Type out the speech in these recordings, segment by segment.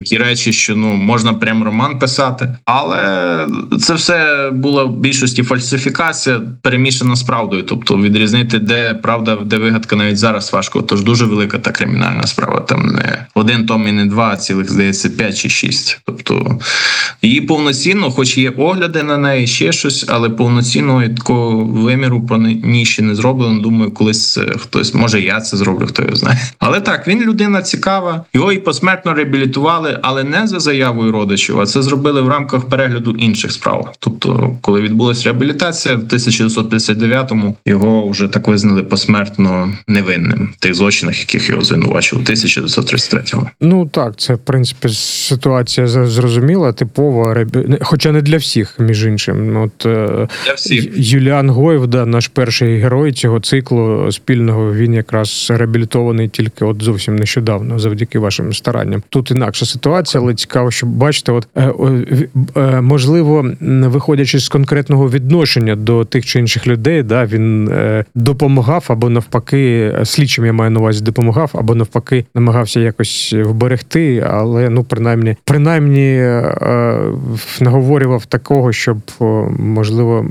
такі речі, що можна прям роман писати. Але це все було в більшості фальсифікація, перемішана з правдою. Тобто відрізнити, де правда, де вигадка, навіть зараз важко. Тож дуже велика та кримінальна справа. Там не один том і не два, а цілих, здається, 5 чи 6. Тобто її повноцінно, хоч є огляди на неї, ще щось, але повноцінного такого виміру по ній ще не зроблено. Думаю, колись хтось, може я це зроблю, хто його знає. Але так, він людина цікава. Його і посмертно реабілітували, але не за заявою родичів, а це зробили в рамках перегляду інших справ. Тобто, коли відбулася реабілітація, в 1959-му його вже так визнали посмертно невинним в тих злочинах, яких його звинувачували, в 1933-му. Так, це, в принципі, ситуація зрозуміла, типова, хоча не для всіх, між іншим. Для всіх. Юліан Гоєв, наш перший герой цього циклу спільного, він якраз реабілітований тільки зовсім нещодавно, завдяки вашим старанням. Тут інакша ситуація, але цікаво, що бачите, можливо, виходячи з конкретного відношення до тих чи інших людей, він допомагав або навпаки, слідчим я маю на увазі, допомагав, або навпаки намагався якось вберегти, але, принаймні наговорював такого, щоб, можливо,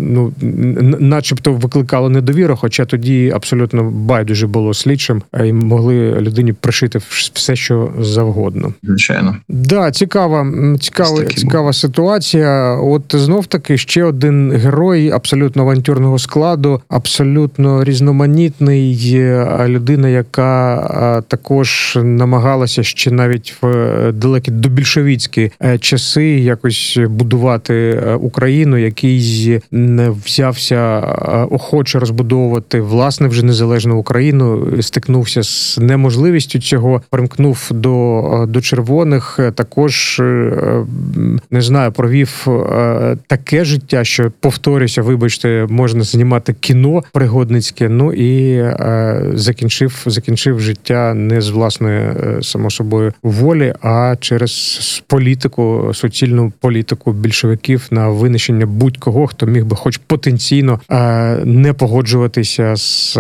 начебто викликало недовіру, хоча тоді абсолютно байдуже було слідчим, і могли людині пришити все, що завгодно. Звичайно. Да, цікава ситуація. Знов-таки ще один герой абсолютно авантюрного складу, абсолютно різноманітний, людина, яка також намагалася ще навіть в далекі добільшовицькі часи якось будувати Україну, який взявся охоче розбудовувати власне вже незалежну Україну, стикнувся з неможливістю цього, примкнув до червоних, також, не знаю, провів таке життя, що, повторюся, вибачте, можна знімати кіно пригодницьке, і закінчив життя не з власної, само собою, волі, а через політику, суцільну політику більшовиків на винищення будь-кого, хто міг би хоч потенційно не погоджуватися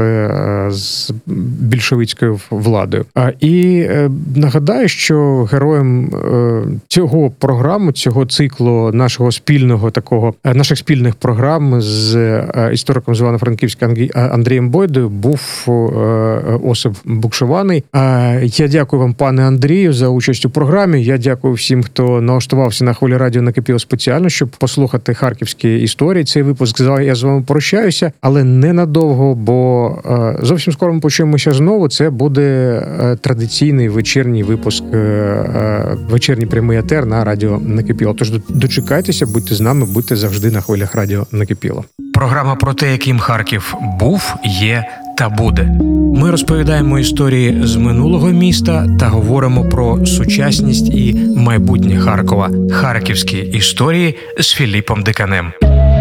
з більшовицькою владою. І нагадаю, що героєм цього циклу наших спільних програм з істориком з Івано-Франківська Андрієм Бойдою був Осип Букшований. Я дякую вам, пане Андрію, за участь у програмі. Я дякую всім, хто налаштувався на хвилі радіо накипіло спеціально, щоб послухати харківські історії. Цей випуск я з вами прощаюся, але ненадовго, бо зовсім скоро ми почуємося знову. Це буде традиційний вечірній випуск, вечірній прямий етер на радіо Накипіло. Тож дочекайтеся, будьте з нами, будьте завжди на хвилях радіо Накипіло. Програма про те, яким Харків був, є та буде. Ми розповідаємо історії з минулого міста та говоримо про сучасність і майбутнє Харкова. Харківські історії з Філіпом Диканем.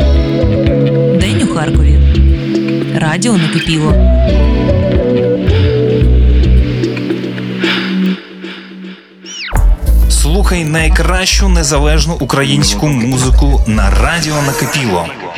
День у Харкові. Радіо Накипіло. Слухай найкращу незалежну українську музику на радіо Накипіло.